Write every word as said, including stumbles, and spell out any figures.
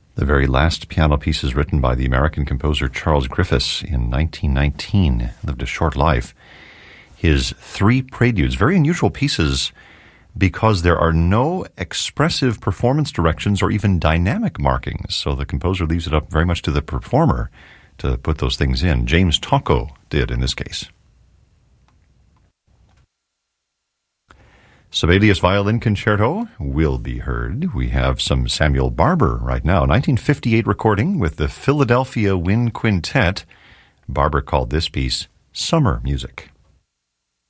The very last piano piece is written by the American composer Charles Griffiths in nineteen nineteen, lived a short life. His three preludes, very unusual pieces because there are no expressive performance directions or even dynamic markings, so the composer leaves it up very much to the performer to put those things in. James Tocco did in this case. Sibelius Violin Concerto will be heard. We have some Samuel Barber right now. nineteen fifty-eight recording with the Philadelphia Wind Quintet. Barber called this piece Summer Music.